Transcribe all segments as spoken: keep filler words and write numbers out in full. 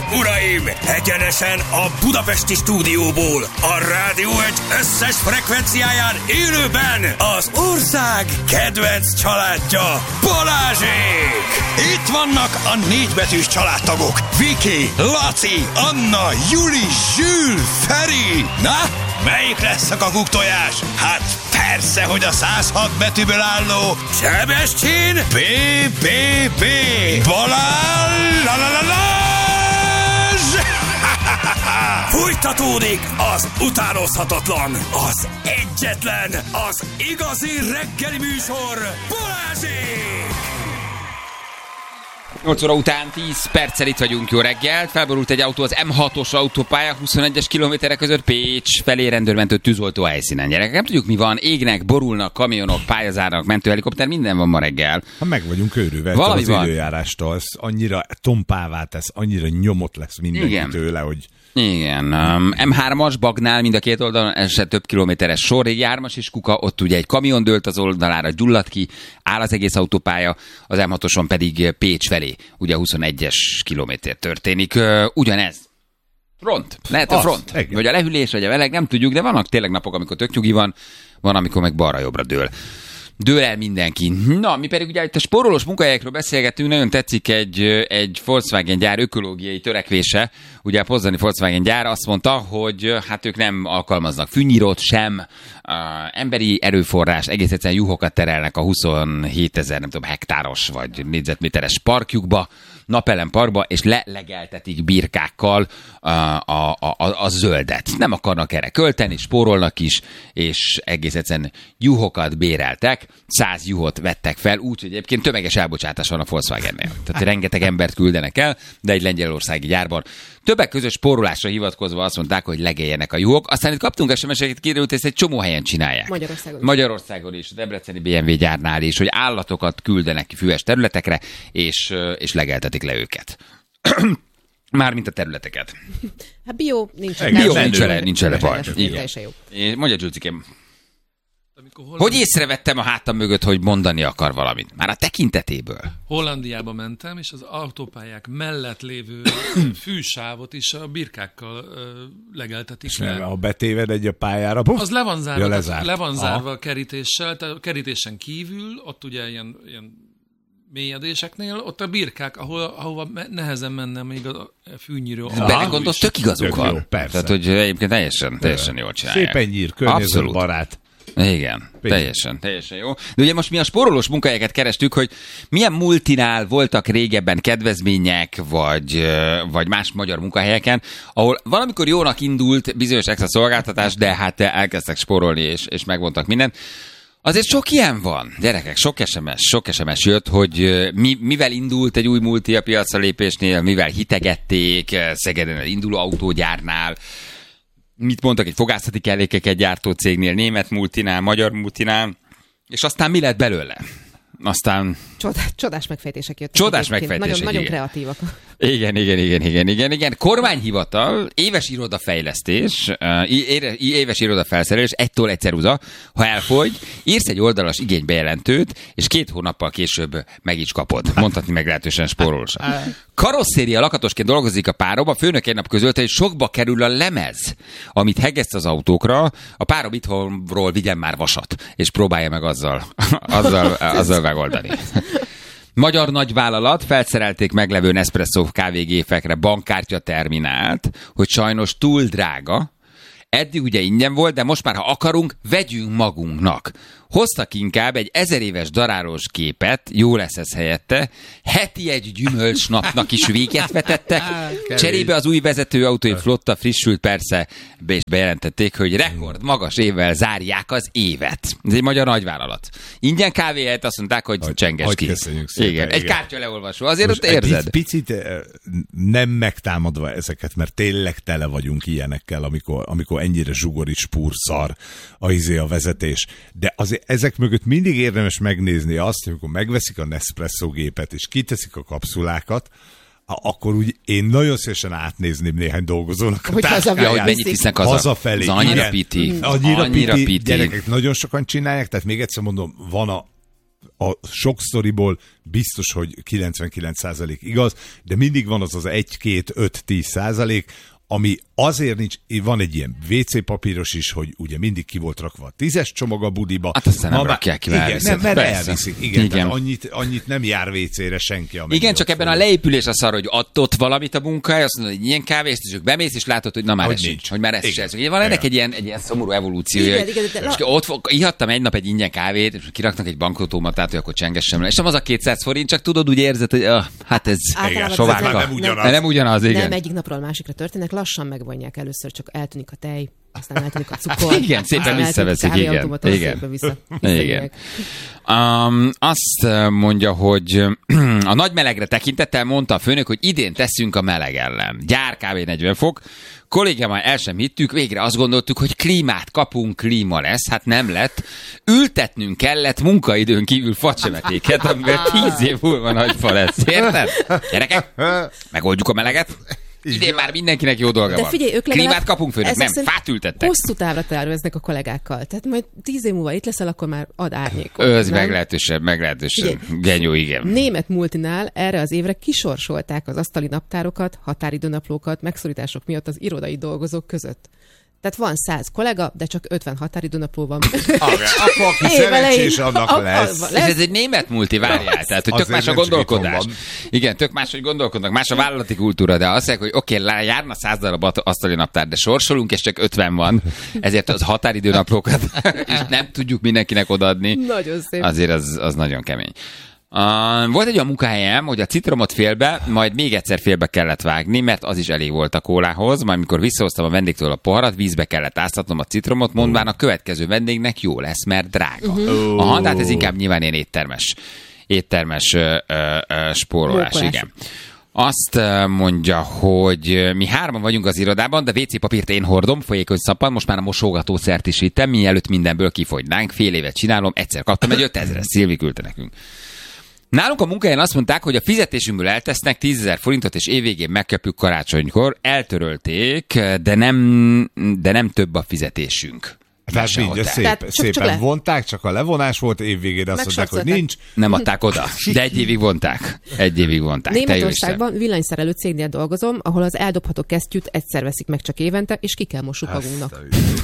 uraim! Egyenesen a budapesti stúdióból, a Rádió egy összes frekvenciáján élőben az ország kedvenc családja, Balázsék! Itt vannak a négybetűs családtagok, Viki, Laci, Anna, Juli, Zsül, Feri. Na, melyik lesz a kakuktojás? Hát persze, hogy a száz hat betűből álló Sebestyén bé bé bé Balázs! La, la, la, la! Fújtatódik az utánozhatatlan, az egyetlen, az igazi reggeli műsor, Balázsék! nyolc óra után tíz perccel itt vagyunk, jó reggelt. Felborult egy autó az em hatos autópálya huszonegyes kilométerek között Pécs felé, rendőrmentő tűzoltó helyszínen. Gyerekek, nem tudjuk mi van, égnek, borulnak, kamionok, pályazárnak, mentőhelikopter, minden van ma reggel. Ha meg vagyunk őrülve az időjárástól, az annyira tompává tesz, annyira nyomot lesz mindenki tőle, hogy... Igen, um, em hármas Bagnál mind a két oldalon esett több kilométeres sor, egy jármas is kuka, ott ugye egy kamion dőlt az oldalára, gyulladt ki, áll az egész autópálya, az em hatoson pedig Pécs felé, ugye a huszonegyes kilométer történik. Uh, ugyanez. Front. Lehet a front. Azt, vagy a lehűlés, vagy a meleg, nem tudjuk, de vannak tényleg napok, amikor tök nyugi van, van, amikor meg balra-jobbra dől. Dől el mindenki. Na, mi pedig ugye itt a spórolós munkahelyekről beszélgetünk, nagyon tetszik egy, egy Volkswagen gyár ökológiai törekvése. Ugye a poznani Volkswagen gyár azt mondta, hogy hát ők nem alkalmaznak fűnyírót sem, uh, emberi erőforrás, egész egyszerűen juhokat terelnek a huszonhétezer, nem tudom, hektáros vagy négyzetméteres parkjukba, napelem parkba, és lelegeltetik birkákkal a, a, a, a zöldet. Nem akarnak erre költeni, spórolnak is, és egész egyszerűen juhokat béreltek, száz juhot vettek fel, úgyhogy egyébként tömeges elbocsátás van a Volkswagennél. Tehát rengeteg embert küldenek el, de egy lengyelországi gyárban. Többek között spórolásra hivatkozva azt mondták, hogy legeljenek a juhok. Aztán itt kaptunk es em es-eket, kiderült, ezt egy csomó helyen csinálják. Magyarországon. Magyarországon is, a debreceni bé em vé gyárnál is, hogy állatokat küldenek ki füves területekre, és, és legeltetik le őket. Mármint a területeket. Hát bio nincs. Bio nincs vele, nincs vele baj. Mondja, Zsülcikém. Hogy észrevettem a hátam mögött, hogy mondani akar valamit? Már a tekintetéből. Hollandiába mentem, és az autópályák mellett lévő fűsávot is a birkákkal uh, legeltetik le. Ha betéved egy a pályára, puf, az le van zárva, ja, lezárt. le van zárva a kerítéssel, tehát a kerítésen kívül, ott ugye ilyen, ilyen mélyedéseknél, ott a birkák, ahol, ahova nehezen menne még a fűnyíró. Bele gondolsz, tök igazuk van. Tehát, hogy egyébként teljesen, teljesen jól csinálják. Szépen nyír, környezetbarát. Igen, teljesen, teljesen jó. De ugye most mi a spórolós munkahelyeket kerestük, hogy milyen multinál voltak régebben kedvezmények, vagy, vagy más magyar munkahelyeken, ahol valamikor jónak indult bizonyos extra szolgáltatás, de hát elkezdtek spórolni, és, és megvontak mindent. Azért sok ilyen van, gyerekek, sok es em es, sok es em es jött, hogy mi, mivel indult egy új multi a piacra lépésnél, mivel hitegették, Szegeden az induló autógyárnál, mit mondtak egy fogászati kellékeket gyártó cégnél, német multinál, magyar multinál, és aztán mi lett belőle? Aztán... Csodás, csodás megfejtések jöttek. Csodás megfejtések, Nagyon, nagyon kreatívak. Igen, igen, igen, igen, igen, igen. Kormányhivatal, éves irodafejlesztés, éves irodafelszerelés, egytől egy ceruza, ha elfogy, írsz egy oldalas igénybejelentőt, és két hónappal később meg is kapod. Mondhatni meglehetősen spórolósan. Karosszéria lakatosként dolgozik a párom, a főnök egy nap közölte, hogy sokba kerül a lemez, amit hegeszt az autókra, a párom itthonról vigyen már vasat, és próbálja meg azzal, azzal, azzal megoldani. Magyar nagyvállalat felszerelték meglevő Nespresso kávégépekre bankkártya terminált, hogy sajnos túl drága. Eddig ugye ingyen volt, de most már, ha akarunk, vegyünk magunknak. Hoztak inkább egy ezer éves daráros képet, jó lesz ez helyette, heti egy gyümölcsnapnak is véget vetette, cserébe az új vezetőautói flotta frissült persze, be is bejelentették, hogy rekord magas évvel zárják az évet. Ez egy magyar nagyvállalat. Ingyen kávé helyett azt mondták, hogy, hogy csenges ki. Szépen, igen, egy kártya leolvasó. Azért most ott érzed. Egy picit nem megtámadva ezeket, mert tényleg tele vagyunk ilyenekkel, amikor, amikor ennyire zsugori spúrszar a izé a vezetés. De azért ezek mögött mindig érdemes megnézni azt, amikor megveszik a Nespresso gépet, és kiteszik a kapszulákat, akkor úgy én nagyon szívesen átnézném néhány dolgozónak a táskáját. Hogy mennyit visznek haza. Hazafelé. Az annyira piti. Annyira, annyira piti. piti. Gyerekek nagyon sokan csinálják, tehát még egyszer mondom, van a a sok sztoriból biztos, hogy kilencvenkilenc százalék igaz, de mindig van az az egy, két, öt, tíz százalék, ami azért nincs, van egy ilyen vé cé papíros is, hogy ugye mindig ki volt rakva a tízes csomag a budiba. Hát aztán nem Ma, rakják ki, igen, elviszed. nem, mert Persze. elviszik. Igen, Igen. Tehát annyit, annyit nem jár vé cére senki. Igen, csak ebben a leépülés az arra, hogy adott valamit a munkahely, azt mondod, hogy ilyen kávés, és ők bemész, és látod, hogy na már Hogy ez nincs. sincs, hogy már ez Igen. sem. Van ennek Igen. egy ilyen, egy ilyen szomorú evolúciója. Igen, hogy- igen, de- és ott fog- ihattam egy nap egy ingyen kávét, és kiraknak egy bankautomatát, hogy akkor csengessem le. És nem az a kétszáz forint, csak tudod, úgy érzed, hogy ah, hát ez Általában sovánka. ez nem ugyanaz. Nem, nem ugyanaz, igen. Nem egyik napról a másikra történnek, lassan megvonják először, csak eltűnik a tej, aztán eltűnik a cukor. Igen, szépen aztán eltűnik visszaveszik, a igen, kávéautomata, igen. szépen vissza, Igen. visszajönnek. Um, azt mondja, hogy a nagy melegre tekintettel mondta a főnök, hogy idén teszünk a meleg ellen. Gyár kb. negyven fok. Kollégámmal el sem hittük, végre azt gondoltuk, hogy klímát kapunk, klíma lesz. Hát nem lett. Ültetnünk kellett munkaidőn kívül facsemetéket, amivel tíz év múlva nagy fa lesz. Érted? Gyerekek, megoldjuk a meleget. Idén már mindenkinek jó dolga De van. figyelj, ők legalább Klímát kapunk, főnök, ezek nem, szerint fát ültettek. Hosszú távra terveznek a kollégákkal. Tehát majd tíz év múlva itt leszel, akkor már ad árnyékot. Ez nem? meglehetősen, meglehetősen. Figyelj. Genyó, igen. Német multinál erre az évre kisorsolták az asztali naptárokat, határidőnaplókat, megszorítások miatt az irodai dolgozók között. Tehát van száz kollega, de csak ötven határidőnapló van. Akkor aki Év elején- szerencsés, annak a- lesz. a- És ez egy német multi, várjál, tehát hogy tök Azért más a nem csak gondolkodás. itthon van. Igen, tök más, hogy gondolkodnak, más a vállalati kultúra, de azt mondják, hogy oké, okay, járna száz darab at- asztali naptár, de sorsolunk, és csak ötven van, ezért az határidőnaplókat és nem tudjuk mindenkinek odaadni. Nagyon szép. Azért az, az nagyon kemény. Uh, volt egy olyan munkahelyem, hogy a citromot félbe, majd még egyszer félbe kellett vágni, mert az is elég volt a kólához, majd mikor visszahoztam a vendégtől a poharat, vízbe kellett áztatnom a citromot, mondván a következő vendégnek jó lesz, mert drága. Uh-huh. Aha, tehát ez inkább nyilván ilyen éttermes, éttermes uh, uh, spórolás, Mókolás. igen. Azt uh, mondja, hogy uh, mi hárman vagyunk az irodában, de vé cé papírt én hordom, folyékony szappan, most már a mosogatószert is vittem, mielőtt mindenből kifogynánk, fél évet csinálom, egyszer kaptam egy ötezres, Szilvi küldte nekünk. Nálunk a munkahelyen azt mondták, hogy a fizetésünkből eltesznek tízezer forintot, és évvégén megkapjuk karácsonykor. Eltörölték, de nem, de nem több a fizetésünk. Tehát Sehol mindjárt tehát. szép, Tehát csak- csak szépen le. vonták, csak a levonás volt, évvégére azt mondták, hogy Megsatszolták. nincs. Nem adták oda, de egy évig vonták. Egy évig vonták. Te jó Isten. Németországban villanyszerelő cégnél dolgozom, ahol az eldobható kesztyűt egyszer veszik meg csak évente, és ki kell mossuk magunknak.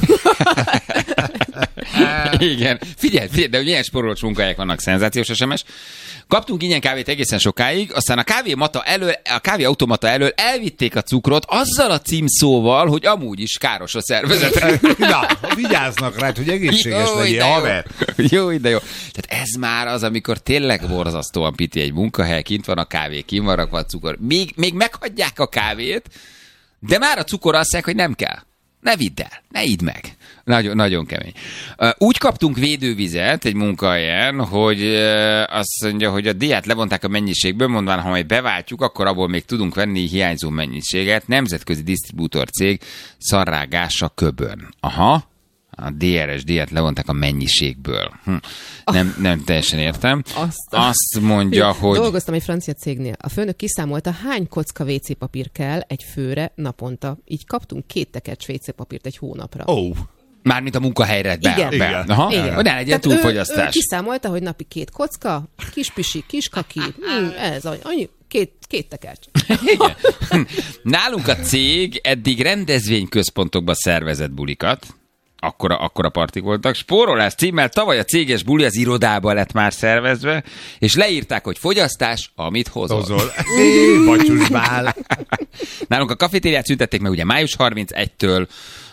Igen. Figyelj, figyelj, de hogy milyen spórolós munkahelyek vannak, szenzációs es em es. Kaptunk ingyen kávét egészen sokáig, aztán a kávémata elől, a kávéautomata elől elvitték a cukrot azzal a címszóval, hogy amúgy is káros a szervezetre. Na, vigyáznak rá, hogy egészséges Jó, legyél, de jó. haver. Jó, de jó. Tehát ez már az, amikor tényleg borzasztóan piti egy munkahely, kint van a kávé, kint van rakva a cukor. Még, még meghagyják a kávét, de már a cukor azt mondják, hogy nem kell. Ne vidd el, ne idd meg. Nagyon, nagyon kemény. Uh, Úgy kaptunk védővizet egy munkahelyen, hogy uh, azt mondja, hogy a díját levonták a mennyiségből, mondván, ha majd beváltjuk, akkor abból még tudunk venni hiányzó mennyiséget. Nemzetközi disztribútor cég szarrágása Köbön. Aha. A dé er es díjat levonták a mennyiségből. Hm. Nem, nem teljesen értem. Azt, Azt mondja, hogy... Dolgoztam egy francia cégnél. A főnök kiszámolta, hány kocka vé cé papír kell egy főre naponta. Így kaptunk két tekercs vé cé papírt egy hónapra. Ó, oh, Mármint a munkahelyre be. Igen. be. Igen. Aha. Igen. Hogy ne legyen Tehát túlfogyasztás. Ő, ő kiszámolta, hogy napi két kocka, kis pisi, kis kaki, hm, ez annyi, két, két tekercs. Igen. Nálunk a cég eddig rendezvényközpontokba szervezett bulikat, akkora, akkora partik voltak. Spórolás címmel tavaly a céges buli az irodába lett már szervezve, és leírták, hogy fogyasztás, amit hozol. hozol. Hé, batyusbál. Nálunk a kafetériát szüntették meg ugye május harmincegyedikétől.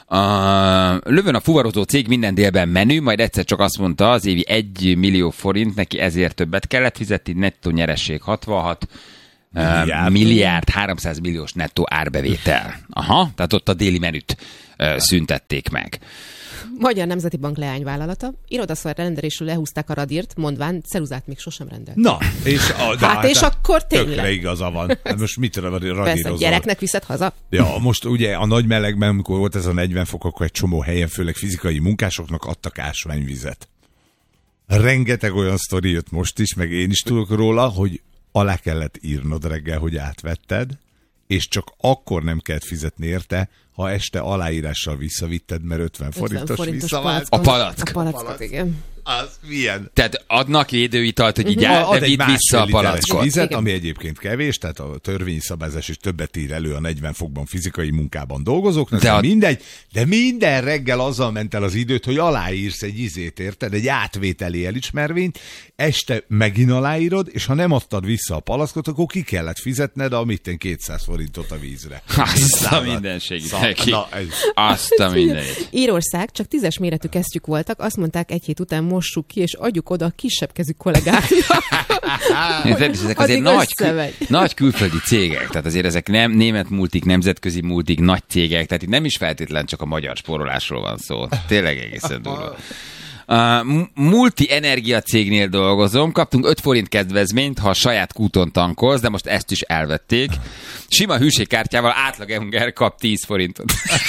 Uh, Lövön a fuvarozó cég minden délben menü, majd egyszer csak azt mondta, az évi egy millió forint, neki ezért többet kellett fizetni, nettó nyeresség hatvanhat, Milliárd. milliárd, milliárd háromszáz milliós nettó árbevétel. Aha, tehát ott a déli menüt uh, szüntették meg. Magyar Nemzeti Bank leányvállalata. Irodaszor rendelésül lehúzták a radírt, mondván ceruzát még sosem rendelt. Na, és, a, de Hát és akkor tényleg. Tökre igaza van. Hát most mit Persze, radírozol? gyereknek viszed haza. Ja, most ugye a nagy melegben, amikor volt ez a negyven fok, akkor egy csomó helyen, főleg fizikai munkásoknak adtak ásványvizet. Rengeteg olyan sztori jött most is, meg én is tudok róla, hogy alá kellett írnod reggel, hogy átvetted, és csak akkor nem kellett fizetni érte, ha este aláírással visszavitted, mert ötven forintos, forintos visszavált. A palack. A palackot, igen. Az milyen? Tehát adnak védőitalt, hogy így áll, de vidd vissza a palackot. Vizet, Igen. ami egyébként kevés, tehát a törvényi szabályozás is többet ír elő a negyven fokban fizikai munkában dolgozóknak, De de a- mindegy, de minden reggel azzal ment el az időt, hogy aláírsz egy izét, érted, egy átvételi elismervényt, este megint aláírod, és ha nem adtad vissza a palackot, akkor ki kellett fizetned a mitten kétszáz forintot a vízre. Azt a mindenségét Szá- neki. Na, ez... Azt a mindenit. Írország, csak tízes méretű kesztyűk voltak, azt mondták egy hét után mossuk ki, és adjuk oda a kisebb kezű kollégáknak. Ezek azért Addig nagy, kül, összemegy. nagy külföldi cégek, tehát azért ezek nem német multik, nemzetközi multik, nagy cégek, tehát itt nem is feltétlen csak a magyar spórolásról van szó. Tényleg egészen durva. A multi energia cégnél dolgozom, kaptunk öt forint kedvezményt, ha a saját kúton tankolsz, de most ezt is elvették. Sima hűségkártyával átlag ember kap tíz forintot.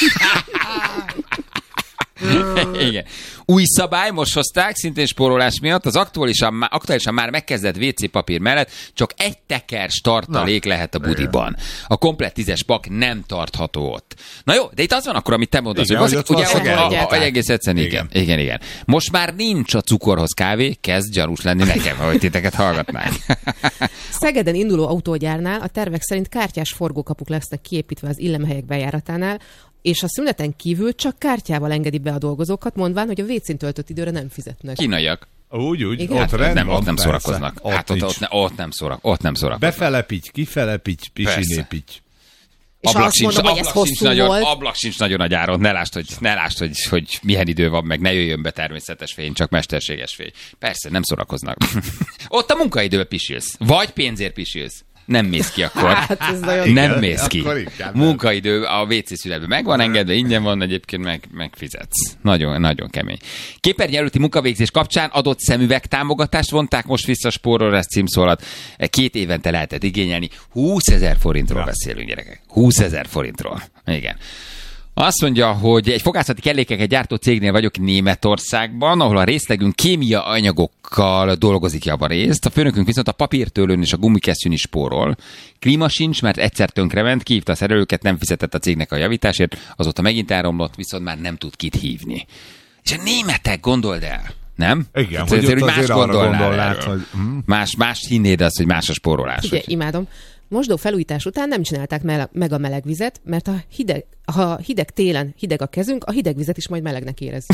Igen. Új szabály, most hozták, szintén spórolás miatt, az aktuálisan, aktuálisan már megkezdett vé cé papír mellett csak egy tekers tartalék Na, lehet a budiban. A komplett tízes pak nem tartható ott. Na jó, de itt az van akkor, amit te mondasz, Igen, hogy hogy az, ott ugye van ott szegény. a, a, a, egész egyszerűen, igen, igen, igen, igen. Most már nincs a cukorhoz kávé, kezd gyanús lenni nekem, ahogy titeket hallgatnánk. Szegeden induló autógyárnál a tervek szerint kártyás forgókapuk lesznek kiépítve az illemhelyek bejáratánál, és a szüneten kívül csak kártyával engedi be a dolgozókat, mondván, hogy a vécén töltött időre nem fizetnek. Kínaiak. Úgy, úgy, Igen? ott Hát rend nem, van, ott nem persze. szórakoznak. Ott Hát ott, nincs. ott, ne, ott nem szórak, ott nem szórakoznak. Befelepíts, kifelepíts, pisinépíts. És ha Ablak azt sincs, mondom, hogy ez ablak sincs, hosszú nagyon, volt, ablak sincs nagyon a gyáron, ne lásd, hogy, ne lásd hogy, hogy milyen idő van, meg ne jöjjön be természetes fény, csak mesterséges fény. Persze, nem szórakoznak. Ott a munkaidőben pisilsz, vagy pénzért pisilsz. Nem mész ki akkor. hát ez nagyon... Nem Igen, mész ki. akkor inkább nem. Munkaidő a vé cé születben megvan engedve, ingyen van, egyébként meg, megfizetsz. Nagyon, nagyon kemény. Képernyő előtti munkavégzés kapcsán adott szemüveg támogatást vonták most vissza spórolás címszó alatt. Két évente lehetett igényelni. húszezer forintról Ja. beszélünk, gyerekek. húszezer forintról. Igen. Azt mondja, hogy egy fogászati kellékeket gyártó cégnél vagyok Németországban, ahol a részlegünk kémia anyagokkal dolgozik javarészt. A főnökünk viszont a papírtőlőn és a gumikesztyűn is spórol. Klíma sincs, mert egyszer tönkrement, kihívta a szerelőket, nem fizetett a cégnek a javításért, azóta megint elromlott, viszont már nem tud kit hívni. És a németek, gondold el, nem? Igen, Tehát hogy azért, ott más azért arra gondolnál gondolnád, erről. hogy- hm. Más, más hinnéd azt, hogy más a spórolás. Ugye, Hogy... imádom. Mosdó felújítás után nem csinálták mele- meg a meleg vizet, mert ha hideg, ha hideg télen hideg a kezünk, a hideg vizet is majd melegnek érez.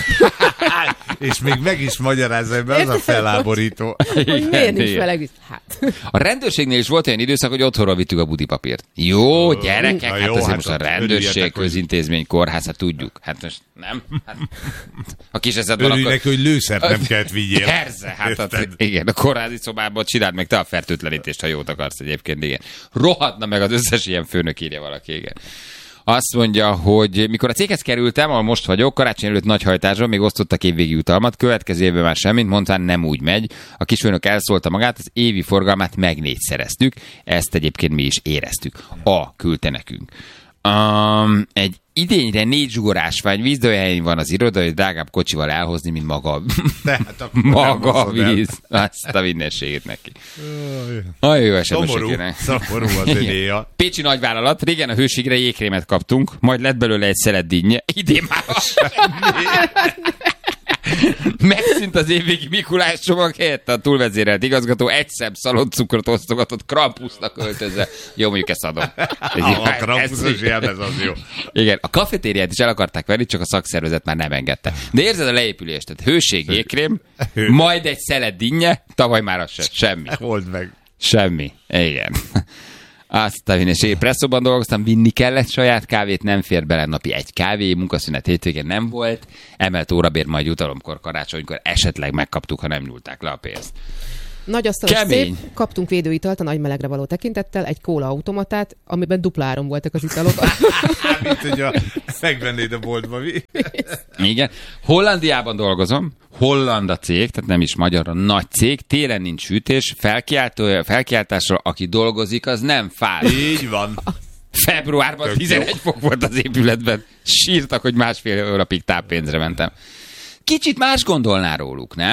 És még meg is magyarázza, be az a Érted? feláborító. Hogy miért nincs igen. meleg víz? Hát. A rendőrségnél is volt olyan időszak, hogy otthonra vittük a budipapírt. Jó, gyerekek, Na hát jó, azért hát most a akkor rendőrség, örüljetek, hogy- közintézmény, kórház, hát tudjuk. Hát most nem? Hát, ha kis eszed van, Örülj akkor... neki, hogy lőszert nem kellett vigyél. Persze, hát az, Érted? igen, a kórházi szobában csináld meg te a fertőtlenítést, ha jót akarsz egyébként, igen. Rohadna meg az összes ilyen főnök, írja valaki, igen. Azt mondja, hogy mikor a céghez kerültem, ahol most vagyok, karácsony előtt nagy hajtásban még osztottak évvégi utalmat, következő évben már semmit, mondván nem úgy megy. A kisfőnök elszólta magát, az évi forgalmát megnégyszereztük, ezt egyébként mi is éreztük. A küldte nekünk. Um, egy idényre négy zsugorásvány víz, de olyan helyen van az iroda, hogy drágább kocsival elhozni, mint maga, Tehát akkor maga nem a hozod el. víz. Azt a mindenségét neki. Nagyon jó esemesek Szomorú, kéne. szomorú az önéja. Pécsi nagyvállalat, régen a hőségre jégkrémet kaptunk, majd lett belőle egy szelet dinnye, idén már megszűnt az évvégi Mikulás csomag helyett a túlvezérelt igazgató egy szem szaloncukrot osztogatott Krampusnak öltözve. Jó, mondjuk ezt adom. Ez A krampuszos jelmez az jó. Igen, a kafetériát is el akarták venni, csak a szakszervezet már nem engedte. De érzed a leépülést, tehát hőség, jégkrém, majd egy szelet dinnye, tavaly már az sem, semmi. Old meg. Semmi. Igen. Azt a vinni, presszóban dolgoztam, vinni kellett saját kávét, nem fér bele napi egy kávé, munkaszünet hétvégén nem volt, emelt órabér majd jutalomkor, karácsonykor esetleg megkaptuk, ha nem nyúlták le a pénzt. Nagy asztalos Kemény. szép, kaptunk védőitalt a nagy melegre való tekintettel, egy kóla automatát, amiben dupla áron voltak az italok. Mint hogy a megvennéd a boltba. Mi? Igen. Hollandiában dolgozom, holland a cég, tehát nem is magyar, a nagy cég, télen nincs sütés, felkiáltó, felkiáltásra, aki dolgozik, az nem fáj. Így van. Februárban Tök tizenegy jó. fok volt az épületben. Sírtak, hogy másfél hónapig táppénzre mentem. Kicsit más gondolná róluk, nem?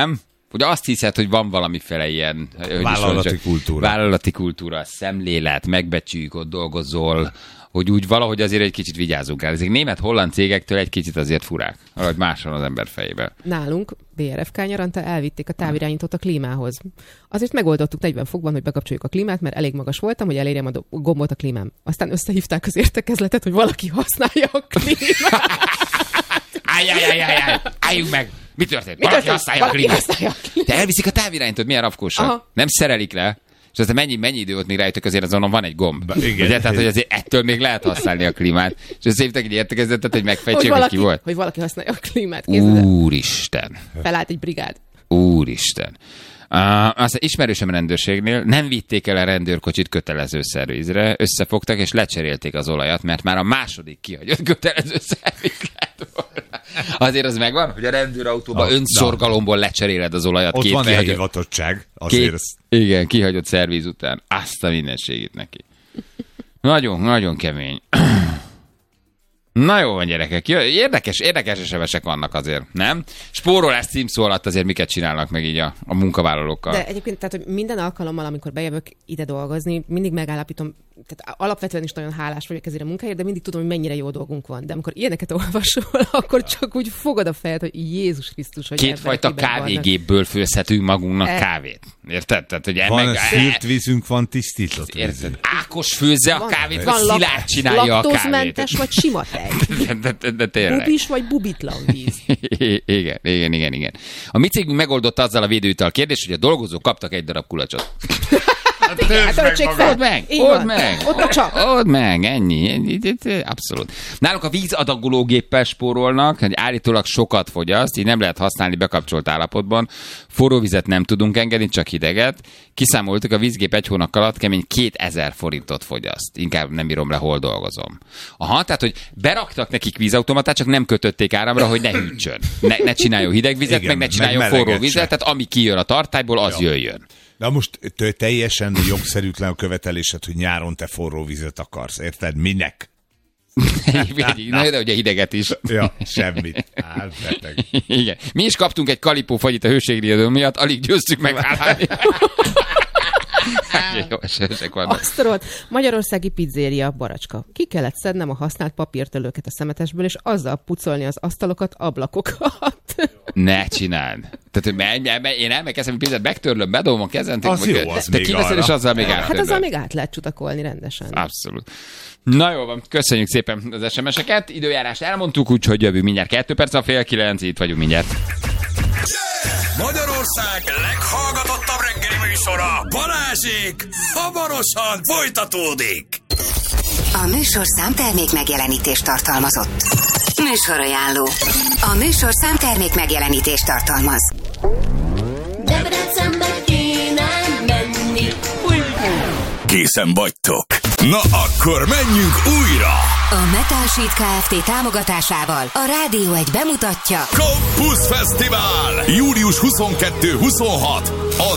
Ugye azt hiszed, hogy van valamiféle ilyen... Vállalati is, kultúra. Vállalati kultúra, szemlélet, megbecsüljük, ott dolgozol, hogy úgy valahogy azért egy kicsit vigyázzunk el. Ezek német-holland cégektől egy kicsit azért furák, valahogy máson az ember fejében. Nálunk bé er ef ká nyaranta elvitték a távirányítót a klímához. Azért megoldottuk negyven fokban, hogy bekapcsoljuk a klímát, mert elég magas voltam, hogy elérjem a gombot a klímám. Aztán összehívták az értekezletet, hogy valaki használja a klímát. Álljálljálljálljál! Álljunk meg! Mi történt? Mi Valaki történt? használja Valaki a klímát. használja a klímát. Te elviszik a távirányítót, milyen rafkósak? Aha. Nem szerelik le, és aztán mennyi, mennyi idő volt még rájöttök, azért azon van egy gomb. Igen. Ugye, tehát, hogy azért ettől még lehet használni a klímát. És összehívtak egy értekezletet, hogy megfejtsék, hogy, hogy ki volt. Hogy valaki használja a klímát. Képzeld. Úristen. Felállt egy brigád. Úristen. Uh, aztán ismerősöm rendőrségnél nem vitték el a rendőrkocsit kötelező szervizre, összefogtak és lecserélték az olajat, mert már a második kihagyott kötelező szerviz lett volna. Azért az megvan, hogy a rendőrautóban A- önszorgalomból lecseréled az olajat. Ott két van kihagyott, elhivatottság, azért két, ezt- igen, kihagyott szerviz után. Azt a mindenségét neki. Nagyon, nagyon kemény. Na jó van, gyerekek. Érdekes, érdekes esemesek vannak azért, nem? Spórolás címszó alatt azért miket csinálnak meg így a, a munkavállalókkal. De egyébként, tehát, hogy minden alkalommal, amikor bejövök ide dolgozni, mindig megállapítom, tehát alapvetően is nagyon hálás vagyok ezért a munkáért, de mindig tudom, hogy mennyire jó dolgunk van. De amikor ilyeneket olvasol, akkor csak úgy fogod a fejed, hogy Jézus Krisztus, hogy Kétfajta emberek miben kávégépből főzhetünk magunknak E- kávét. Érted? Tehát, hogy Van meg, szűrt vízünk, van tisztított vízünk. Érted? Ákos főzze a Van- kávét, van vagy lak- Szilárd csinálja a kávét. laktózmentes vagy sima tej. De, de, de, de tényleg. Bubis vagy bubitlan víz. Igen, igen, igen, igen. A mi cégünk megoldotta azzal a védőital kérdést, hogy a dolgozók kaptak egy darab kulacsot. Hát töltsék fel. Old meg, Így old van. meg. Ott a csak. Old meg, ennyi. ennyi. Abszolút. Náluk a vízadagológéppel spórolnak, hogy állítólag sokat fogyaszt, így nem lehet használni bekapcsolt állapotban. Forró vizet nem tudunk engedni, csak hideget. Kiszámoltuk, a vízgép egy hónap alatt kemény kétezer forintot fogyaszt. Inkább nem írom le, hol dolgozom. Aha, tehát, hogy beraktak nekik vízautomatát, csak nem kötötték áramra, hogy ne hűtsön. Ne, ne csináljon hideg vizet, Igen, meg ne meg csináljon meleget forró se. vizet, tehát ami kijön a tartályból, az Ja. jöjjön. De most te- teljesen jogszerűtlen a követelésed, hogy nyáron te forró vizet akarsz, érted? Minek? Na, de ugye hideget is. Ja, semmit. Hát, beteg. Igen. Mi is kaptunk egy kalipó fagyit a hőségriadó miatt, alig győztük megállni. Jó esetesek vannak. Azt tudod, magyarországi pizzéria, Baracska. Ki kellett szednem a használt papírtölőket a szemetesből, és azzal pucolni az asztalokat, ablakokat. Ne csináld. Tehát, hogy menj, menj, én elmegyek pizzát, megtörlöm, bedobom a kezem, Az vagy- jó, az te még kiveszed, arra. és azzal még Hát áttöbbel. azzal még át lehet csutakolni rendesen. Abszolút. Na jó van, köszönjük szépen az es em es-eket. Időjárást elmondtuk, úgyhogy jövő mindjárt kettő perc a fél kilenc, itt vagyunk mindjárt. Magyarország leghallgatottabb reggeli műsora, Balázsék, hamarosan folytatódik. A műsorszám termék megjelenítést tartalmazott. Műsorajánló. A műsorszám termék megjelenítést tartalmaz. Debrecenbe kéne menni. Készen vagytok. Na akkor menjünk újra. A Metal Sheet Kft. Támogatásával a Rádió egy bemutatja Campus Fesztivál. július huszonkettő huszonhat. A